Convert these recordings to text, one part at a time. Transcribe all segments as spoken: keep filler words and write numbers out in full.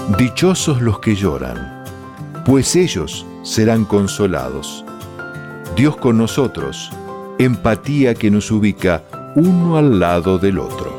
Dichosos los que lloran, pues ellos serán consolados. Dios con nosotros, empatía que nos ubica uno al lado del otro.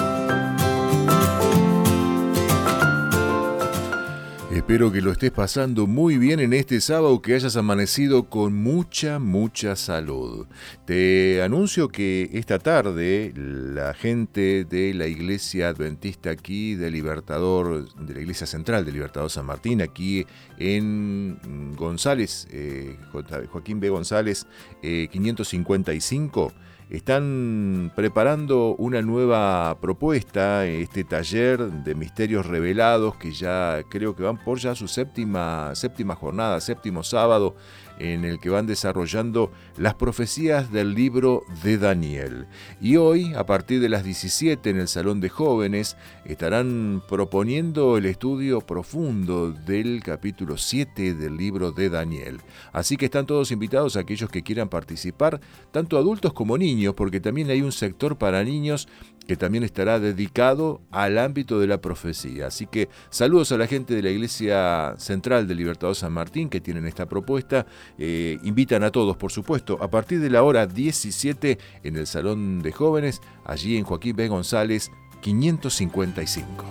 Espero que lo estés pasando muy bien en este sábado, que hayas amanecido con mucha, mucha salud. Te anuncio que esta tarde la gente de la Iglesia Adventista aquí de Libertador, de la Iglesia Central de Libertador San Martín, aquí en González, eh, Joaquín B. González, eh, quinientos cincuenta y cinco, están preparando una nueva propuesta, este taller de misterios revelados que ya creo que van por ya su séptima, séptima jornada, séptimo sábado, en el que van desarrollando las profecías del libro de Daniel. Y hoy, a partir de las diecisiete, en el Salón de Jóvenes, estarán proponiendo el estudio profundo del capítulo siete del libro de Daniel. Así que están todos invitados aquellos que quieran participar, tanto adultos como niños, porque también hay un sector para niños que también estará dedicado al ámbito de la profecía. Así que saludos a la gente de la Iglesia Central de Libertador San Martín que tienen esta propuesta. Eh, invitan a todos, por supuesto, a partir de la hora diecisiete en el Salón de Jóvenes, allí en Joaquín B. González, quinientos cincuenta y cinco.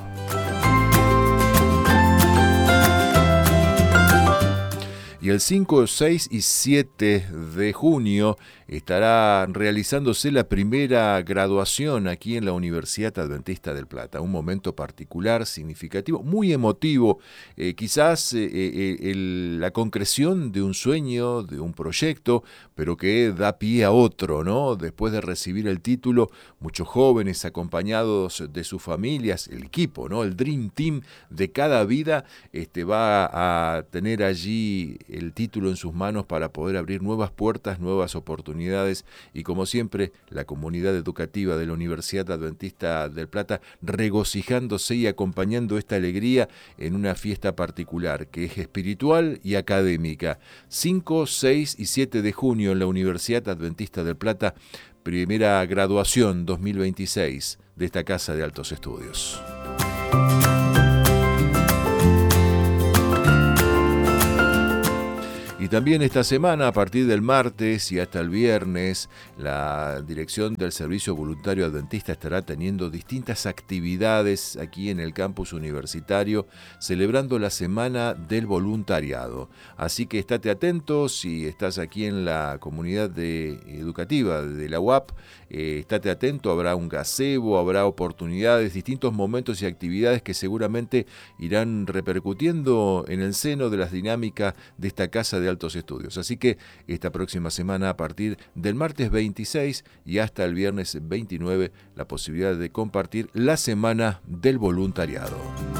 Y el cinco, seis y siete de junio estará realizándose la primera graduación aquí en la Universidad Adventista del Plata. Un momento particular, significativo, muy emotivo. Eh, quizás eh, eh, el, la concreción de un sueño, de un proyecto, pero que da pie a otro, ¿no? Después de recibir el título, muchos jóvenes acompañados de sus familias, el equipo, ¿no? El Dream Team de cada vida este, va a tener allí el título en sus manos para poder abrir nuevas puertas, nuevas oportunidades, y como siempre la comunidad educativa de la Universidad Adventista del Plata regocijándose y acompañando esta alegría en una fiesta particular que es espiritual y académica. cinco, seis y siete de junio en la Universidad Adventista del Plata, primera graduación dos mil veintiséis de esta Casa de Altos Estudios. Y también esta semana, a partir del martes y hasta el viernes, la dirección del Servicio Voluntario Adventista estará teniendo distintas actividades aquí en el campus universitario, celebrando la Semana del Voluntariado. Así que estate atento, si estás aquí en la comunidad de, educativa de la U A P, eh, estate atento, habrá un gazebo, habrá oportunidades, distintos momentos y actividades que seguramente irán repercutiendo en el seno de las dinámicas de esta Casa de Altos Estudios. Así que esta próxima semana, a partir del martes veintiséis y hasta el viernes veintinueve, la posibilidad de compartir la Semana del Voluntariado.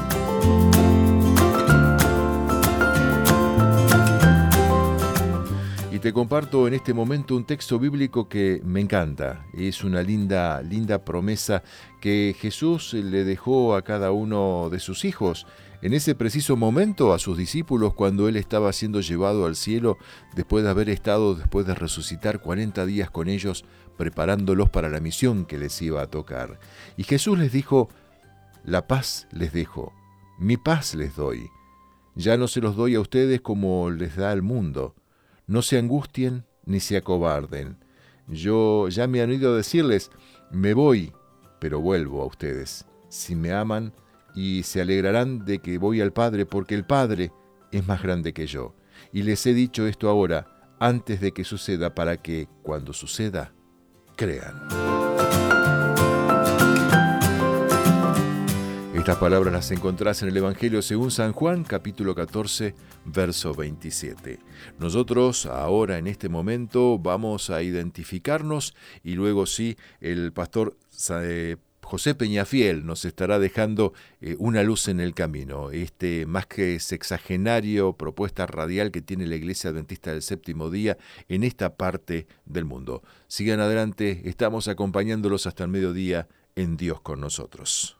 Y te comparto en este momento un texto bíblico que me encanta. Es una linda, linda promesa que Jesús le dejó a cada uno de sus hijos en ese preciso momento a sus discípulos cuando Él estaba siendo llevado al cielo después de haber estado, después de resucitar cuarenta días con ellos, preparándolos para la misión que les iba a tocar. Y Jesús les dijo: la paz les dejo, mi paz les doy. Ya no se los doy a ustedes como les da el mundo. No se angustien ni se acobarden. Yo ya me han oído decirles: me voy, pero vuelvo a ustedes. Si me aman, y se alegrarán de que voy al Padre, porque el Padre es más grande que yo. Y les he dicho esto ahora, antes de que suceda, para que, cuando suceda, crean. Estas palabras las encontrás en el Evangelio según San Juan, capítulo catorce, verso veintisiete. Nosotros ahora, en este momento, vamos a identificarnos y luego sí, el pastor eh, José Peñafiel nos estará dejando eh, una luz en el camino. Este más que sexagenario propuesta radial que tiene la Iglesia Adventista del Séptimo Día en esta parte del mundo. Sigan adelante, estamos acompañándolos hasta el mediodía en Dios con nosotros.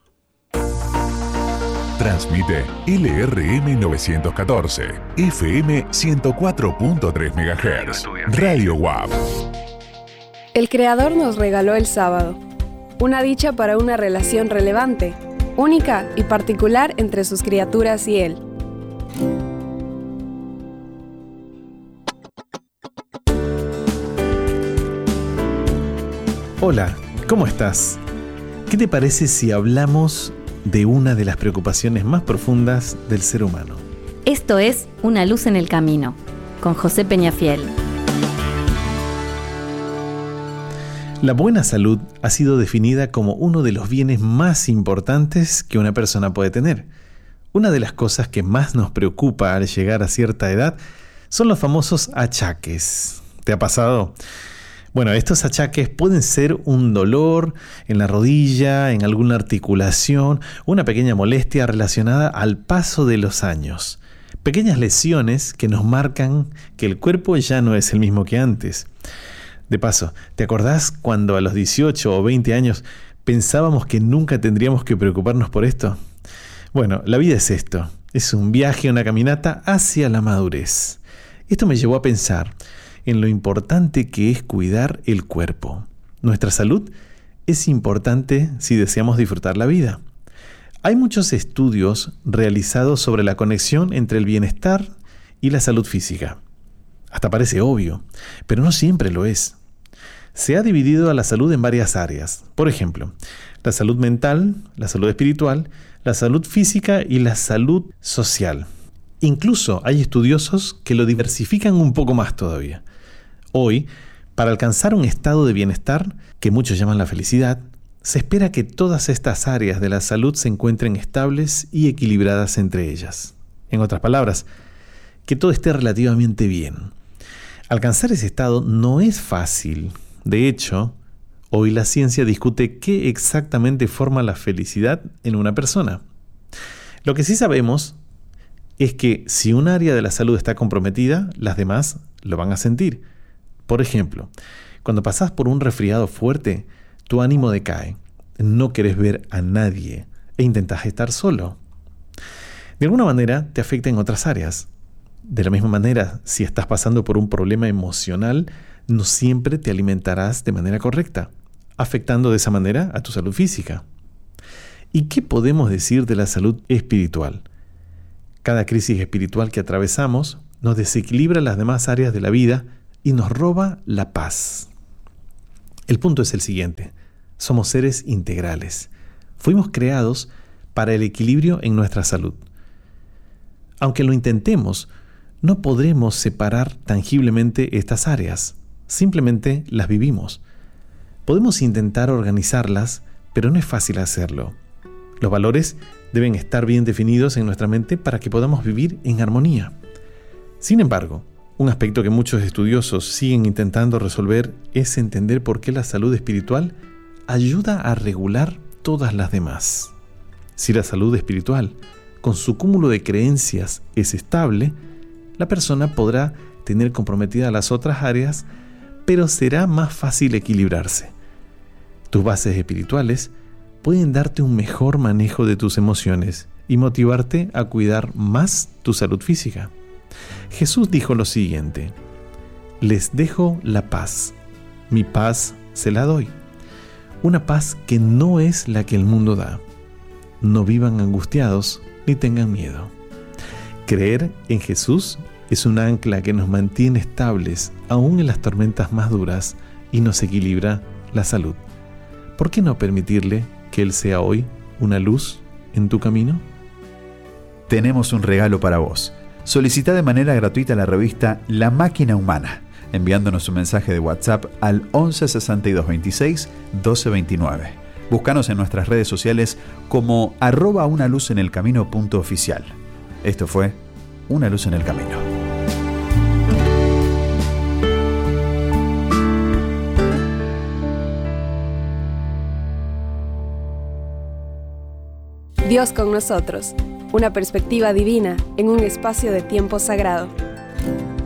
Transmite L R M novecientos catorce, F M ciento cuatro punto tres megahertz, Radio U A P. El Creador nos regaló el sábado, una dicha para una relación relevante, única y particular entre sus criaturas y Él. Hola, ¿cómo estás? ¿Qué te parece si hablamos de una de las preocupaciones más profundas del ser humano? Esto es Una luz en el camino, con José Peñafiel. La buena salud ha sido definida como uno de los bienes más importantes que una persona puede tener. Una de las cosas que más nos preocupa al llegar a cierta edad son los famosos achaques. ¿Te ha pasado? Bueno, estos achaques pueden ser un dolor en la rodilla, en alguna articulación, una pequeña molestia relacionada al paso de los años. Pequeñas lesiones que nos marcan que el cuerpo ya no es el mismo que antes. De paso, ¿te acordás cuando a los dieciocho o veinte años pensábamos que nunca tendríamos que preocuparnos por esto? Bueno, la vida es esto. Es un viaje, una caminata hacia la madurez. Esto me llevó a pensar en lo importante que es cuidar el cuerpo. Nuestra salud es importante si deseamos disfrutar la vida. Hay muchos estudios realizados sobre la conexión entre el bienestar y la salud física. Hasta parece obvio, pero no siempre lo es. Se ha dividido a la salud en varias áreas. Por ejemplo, la salud mental, la salud espiritual, la salud física y la salud social. Incluso hay estudiosos que lo diversifican un poco más todavía. Hoy, para alcanzar un estado de bienestar, que muchos llaman la felicidad, se espera que todas estas áreas de la salud se encuentren estables y equilibradas entre ellas. En otras palabras, que todo esté relativamente bien. Alcanzar ese estado no es fácil. De hecho, hoy la ciencia discute qué exactamente forma la felicidad en una persona. Lo que sí sabemos es que si un área de la salud está comprometida, las demás lo van a sentir. Por ejemplo, cuando pasás por un resfriado fuerte, tu ánimo decae, no querés ver a nadie e intentás estar solo. De alguna manera te afecta en otras áreas. De la misma manera, si estás pasando por un problema emocional, no siempre te alimentarás de manera correcta, afectando de esa manera a tu salud física. ¿Y qué podemos decir de la salud espiritual? Cada crisis espiritual que atravesamos nos desequilibra las demás áreas de la vida y nos roba la paz. El punto es el siguiente: somos seres integrales. Fuimos creados para el equilibrio en nuestra salud. Aunque lo intentemos, no podremos separar tangiblemente estas áreas. Simplemente las vivimos. Podemos intentar organizarlas, pero no es fácil hacerlo. Los valores deben estar bien definidos en nuestra mente para que podamos vivir en armonía. Sin embargo, un aspecto que muchos estudiosos siguen intentando resolver es entender por qué la salud espiritual ayuda a regular todas las demás. Si la salud espiritual, con su cúmulo de creencias, es estable, la persona podrá tener comprometidas las otras áreas, pero será más fácil equilibrarse. Tus bases espirituales pueden darte un mejor manejo de tus emociones y motivarte a cuidar más tu salud física. Jesús dijo lo siguiente: les dejo la paz, mi paz se la doy. Una paz que no es la que el mundo da. No vivan angustiados ni tengan miedo. Creer en Jesús es un ancla que nos mantiene estables aún en las tormentas más duras y nos equilibra la salud. ¿Por qué no permitirle que Él sea hoy una luz en tu camino? Tenemos un regalo para vos. Solicita de manera gratuita la revista La Máquina Humana, enviándonos un mensaje de WhatsApp al once sesenta y dos veintiséis doce veintinueve. Búscanos en nuestras redes sociales como arroba una luz en el camino punto oficial. Esto fue Una Luz en el Camino. Dios con nosotros, una perspectiva divina en un espacio de tiempo sagrado.